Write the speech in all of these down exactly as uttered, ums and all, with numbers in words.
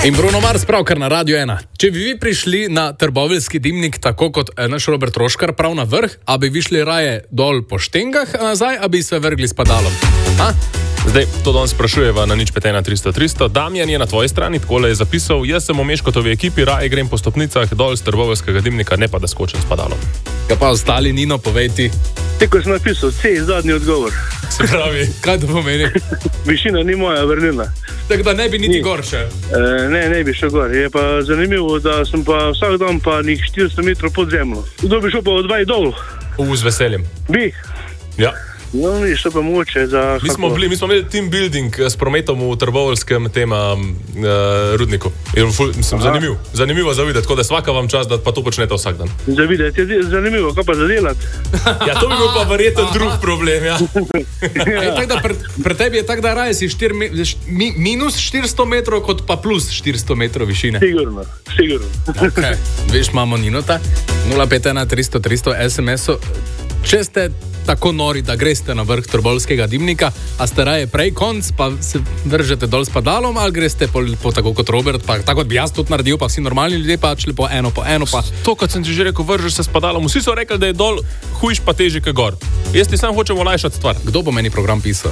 In Bruno Mars pravkar na Radio ena. Če bi vi prišli na Trboveljski dimnik tako kot eh, naš Robert Roškar prav na vrh, a bi vi šli raje dol po štengah, a nazaj, a bi se vrgli s padalom? A? Zdaj, to danes sprašujeva na nič pet ena tristo tristo. Damjan je na tvoji strani, takole je zapisal: jaz sem v Meškotovi ekipi, raje grem po stopnicah dol z Trboveljskega dimnika, ne pa da skočim s padalom. Ja pa ostali, Nino, povej ti. Tako sem napisal, C je zadnji odgovor. Se pravi, Kaj to pomeni? Višina ni moja vrnila. Tako da ne bi niti Ni. gor še. E, ne, ne bi šel gor. Je pa zanimivo, da sem pa vsak dan pa nih štiristo metrov pod zemljo. Kdo bi šel pa od dvaj dol? U, z veseljem. Bi. Ja. No, ni šel pa moče za... Mi smo, bili, mi smo imeli team building s prometom v Trboveljskem tema uh, rudniku. Je ful, mislim, zanimiv, zanimivo za videti, tako da svaka vam čas, da pa to počnete vsak dan. Za videti je zanimivo, kaj pa za delati. Ja, to bi bil pa verjetno drug problem, ja. Ej, tak, da pre, pre tebi je tako, da raje si štir, mi, minus štiristo metrov, kot pa plus štiristo metrov višine. Sigurno, sigurno. Okay. Veš, imamo Ninota, nula pet ena tristo tristo es em es-o. Če ste tako nori, da greste na vrh Trboveljskega dimnika, a ste raje prej konc, pa se vržete dol s padalom, ali greste po, po tako kot Robert, pa tako kot bi jaz tudi naredil, pa vsi normalni ljudje pa šli po eno, po eno, pa... To, kot sem ti že rekel, vržeš se s padalom. Vsi so rekli, da je dol hujš pa težji kot gor. Jaz ti sam hočem olajšati stvar. Kdo bo meni program pisal?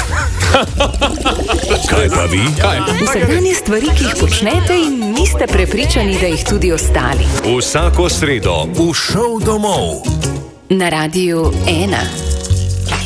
Kaj pa vi? Kaj? Vsakdanje stvari, ki jih počnete in niste prepričani, da jih tudi ostali. Vsako sredo v šov domov. Na Radiu ena.